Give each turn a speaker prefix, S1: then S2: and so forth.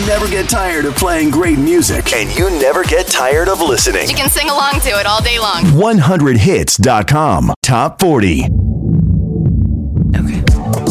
S1: never get tired of playing great music.
S2: And you never get tired of listening.
S3: You can sing along to it all day long.
S1: 100hits.com. Top 40.